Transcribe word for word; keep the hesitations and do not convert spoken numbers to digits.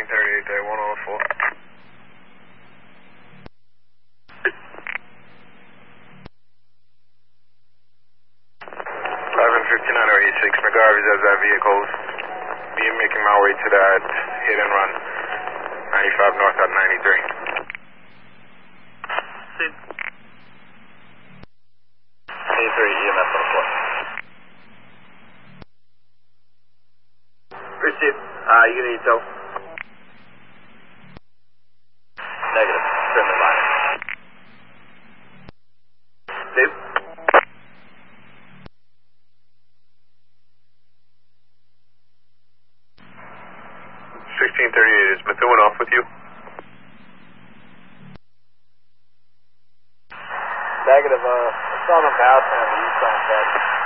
sixteen thirty-eight, day one oh four. eleven fifty-nine oh eighty-six, McGarvey's has that vehicles. Me making my way to that hit and run. ninety-five north at ninety-three. eighty-three, E M S on four. Receive. Uh, you gonna need tow? Negative. Trim the line. Steve? sixteen thirty-eight, is Methuen off with you? Negative, uh, I saw them bouncing on the east side.